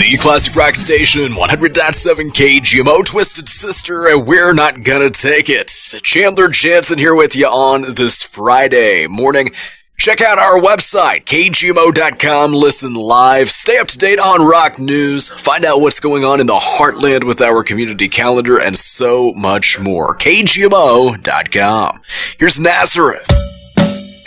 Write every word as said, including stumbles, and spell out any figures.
The classic rock station, one hundred point seven K G M O, Twisted Sister, and we're not gonna take it. Chandler Jansen here with you on this Friday morning. Check out our website, K G M O dot com. Listen live. Stay up to date on rock news. Find out what's going on in the heartland with our community calendar and so much more. K G M O dot com. Here's Nazareth.